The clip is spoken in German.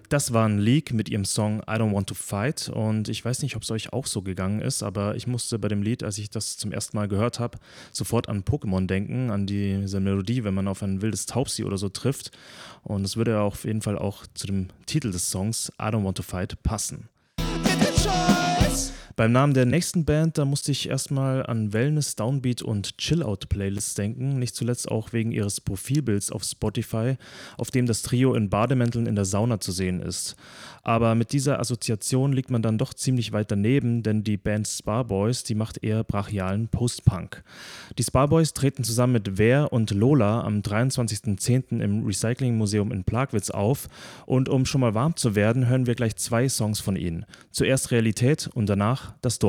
Das war ein Leak mit ihrem Song „I Don't Want to Fight“ und ich weiß nicht, ob es euch auch so gegangen ist, aber ich musste bei dem Lied, als ich das zum ersten Mal gehört habe, sofort an Pokémon denken, an diese Melodie, wenn man auf ein wildes Taubsi oder so trifft. Und es würde ja auf jeden Fall auch zu dem Titel des Songs „I Don't Want to Fight“ passen. Beim Namen der nächsten Band, da musste ich erstmal an Wellness, Downbeat und Chill-Out-Playlists denken, nicht zuletzt auch wegen ihres Profilbilds auf Spotify, auf dem das Trio in Bademänteln in der Sauna zu sehen ist. Aber mit dieser Assoziation liegt man dann doch ziemlich weit daneben, denn die Band Sparboys, die macht eher brachialen Post-Punk. Die Sparboys treten zusammen mit Ware und Lola am 23.10. im Recycling-Museum in Plagwitz auf und um schon mal warm zu werden, hören wir gleich 2 Songs von ihnen. Zuerst Realität und danach das Dorf.